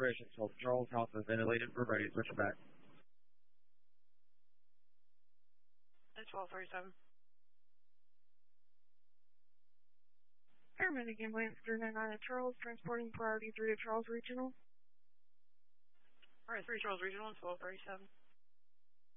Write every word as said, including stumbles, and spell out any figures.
operations. Hold Charles House is ventilated. We're ready. Switch it back. That's twelve thirty-seven. Paramedic ambulance three nine nine at Charles, transporting priority three to Charles Regional. Alright, three Charles Regional, twelve thirty-seven.